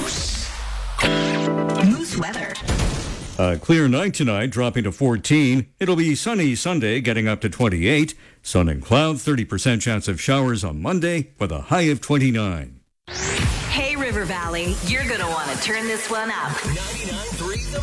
Moose weather. A clear night tonight, dropping to 14. It'll be sunny Sunday, getting up to 28. Sun and cloud, 30% chance of showers on Monday with a high of 29. Hey, River Valley, you're going to want to turn this one up. 99.3